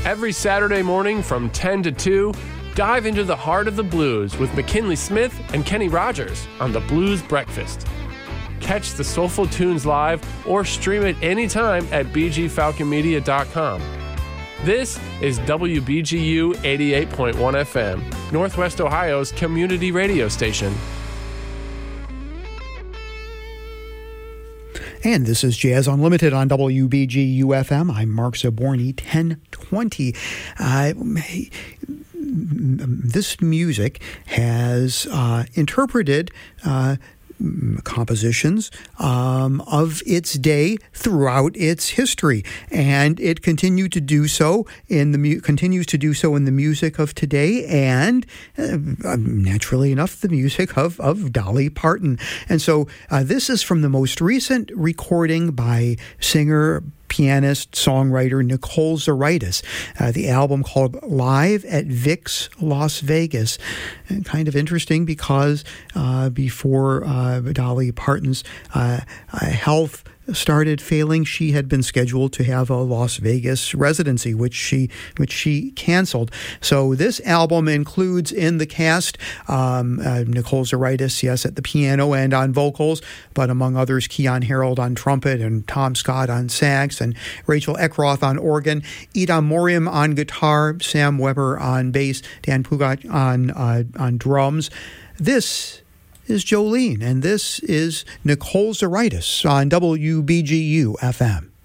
Every Saturday morning from 10 to 2, dive into the heart of the blues with McKinley Smith and Kenny Rogers on the Blues Breakfast. Catch the Soulful Tunes live or stream it anytime at bgfalconmedia.com. This is WBGU 88.1 FM, Northwest Ohio's community radio station. And this is Jazz Unlimited on WBGU-FM. I'm Mark Zaborny, 1020. This music has interpreted compositions of its day throughout its history, and it continues to do so in the music of today, and naturally enough, the music of Dolly Parton. And so this is from the most recent recording by singer, pianist, songwriter Nicole Zaritis, the album called Live at Vic's Las Vegas. And kind of interesting because before Dolly Parton's health started failing, she had been scheduled to have a Las Vegas residency, which she canceled. So this album includes in the cast Nicole Zaritis, yes, at the piano and on vocals, but among others, Keyon Harold on trumpet and Tom Scott on sax and Rachel Eckroth on organ, Ida Morim on guitar, Sam Weber on bass, Dan Pugat on drums. This is Jolene, and this is Nicole Zaritis on WBGU-FM.